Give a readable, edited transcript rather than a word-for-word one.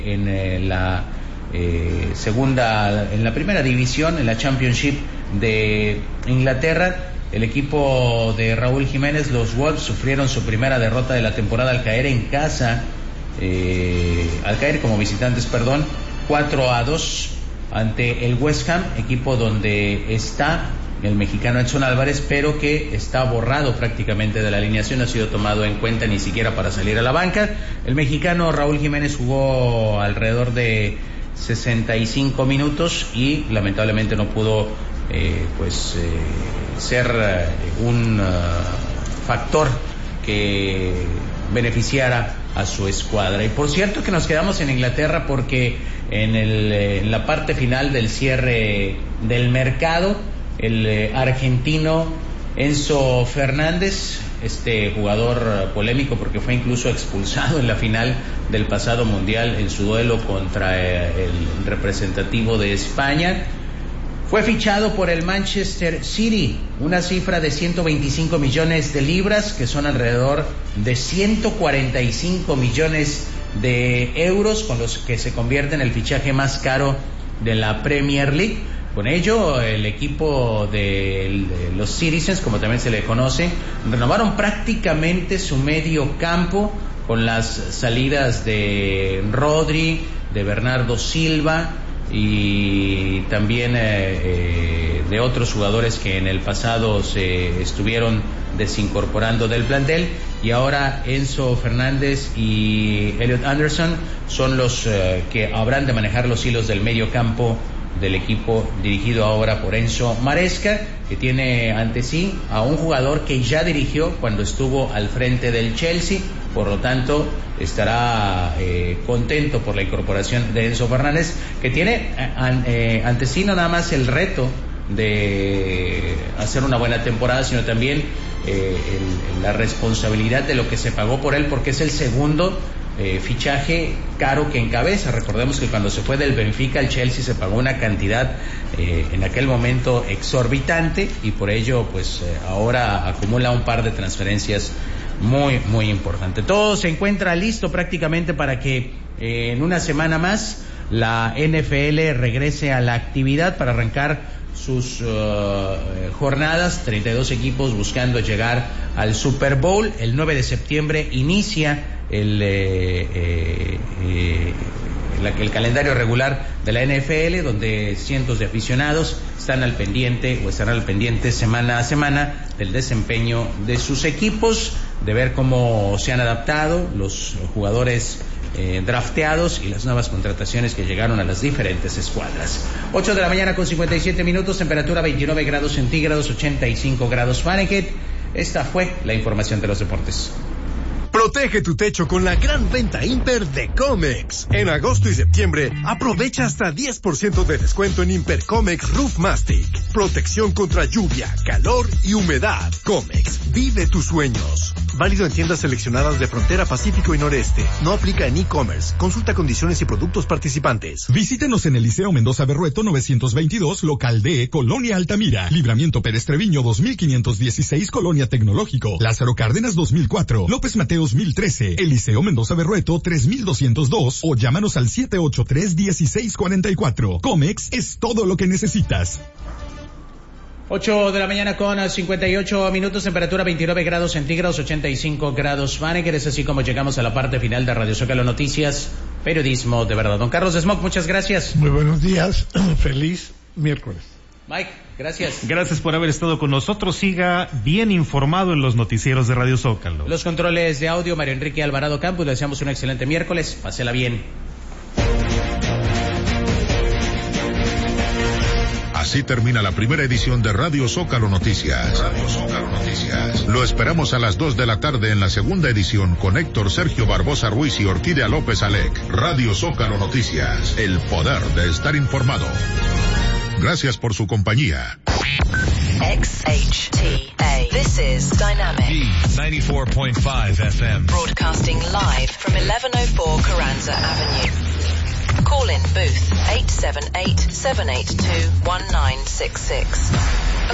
en la primera división, en la Championship de Inglaterra. El equipo de Raúl Jiménez, los Wolves, sufrieron su primera derrota de la temporada al caer como visitantes, 4-2 ante el West Ham, equipo donde está el mexicano Edson Álvarez, pero que está borrado prácticamente de la alineación, no ha sido tomado en cuenta ni siquiera para salir a la banca. El mexicano Raúl Jiménez jugó alrededor de 65 minutos y lamentablemente no pudo ser un factor que beneficiara a su escuadra. Y por cierto que nos quedamos en Inglaterra porque en la parte final del cierre del mercado, el argentino Enzo Fernández, este jugador polémico porque fue incluso expulsado en la final del pasado mundial en su duelo contra el representativo de España, fue fichado por el Manchester City, una cifra de 125 millones de libras, que son alrededor de 145 millones de euros, con los que se convierte en el fichaje más caro de la Premier League. Con ello, el equipo de los Citizens, como también se le conoce, renovaron prácticamente su medio campo con las salidas de Rodri, de Bernardo Silva y también de otros jugadores que en el pasado se estuvieron desincorporando del plantel, y ahora Enzo Fernández y Elliot Anderson son los que habrán de manejar los hilos del medio campo del equipo dirigido ahora por Enzo Maresca, que tiene ante sí a un jugador que ya dirigió cuando estuvo al frente del Chelsea. Por lo tanto, estará contento por la incorporación de Enzo Fernández, que tiene ante sí no nada más el reto de hacer una buena temporada, sino también la responsabilidad de lo que se pagó por él, porque es el segundo fichaje caro que encabeza. Recordemos que cuando se fue del Benfica al Chelsea se pagó una cantidad en aquel momento exorbitante, y por ello ahora acumula un par de transferencias muy muy importante. Todo se encuentra listo prácticamente para que en una semana más la NFL regrese a la actividad para arrancar sus jornadas. 32 equipos buscando llegar al Super Bowl. El 9 de septiembre inicia el calendario regular de la NFL, donde cientos de aficionados están al pendiente o estarán al pendiente semana a semana del desempeño de sus equipos, de ver cómo se han adaptado los jugadores drafteados y las nuevas contrataciones que llegaron a las diferentes escuadras. 8 de la mañana con 57 minutos, temperatura 29 grados centígrados, 85 grados Fahrenheit. Esta fue la información de los deportes. Protege tu techo con la gran venta Imper de Comex. En agosto y septiembre, aprovecha hasta 10% de descuento en Imper Comex Roof Mastic. Protección contra lluvia, calor y humedad. Comex, vive tus sueños. Válido en tiendas seleccionadas de Frontera Pacífico y Noreste. No aplica en e-commerce. Consulta condiciones y productos participantes. Visítenos en el Liceo Mendoza Berrueto 922, local D, Colonia Altamira. Libramiento Pérez Treviño 2516, Colonia Tecnológico. Lázaro Cárdenas 2004. López Mateos 1013. El Liceo Mendoza Berrueto 3202. O llámanos al 783-1644. Comex es todo lo que necesitas. 8 de la mañana con 58 minutos, temperatura 29 grados centígrados, 85 grados Fahrenheit. Es así como llegamos a la parte final de Radio Zócalo Noticias, periodismo de verdad. Don Carlos Smock, muchas gracias. Muy buenos días, feliz miércoles. Mike, gracias. Gracias por haber estado con nosotros. Siga bien informado en los noticieros de Radio Zócalo. Los controles de audio, Mario Enrique Alvarado Campos. Le deseamos un excelente miércoles. Pásela bien. Así termina la primera edición de Radio Zócalo Noticias. Radio Zócalo Noticias. Lo esperamos a las 2 de la tarde en la segunda edición con Héctor Sergio Barbosa Ruiz y Orquídea López Alec. Radio Zócalo Noticias. El poder de estar informado. Gracias por su compañía. XHTA. This is Dynamic. B94.5 FM. Broadcasting live from 1104 Carranza Avenue. Call in booth 878-782-1966.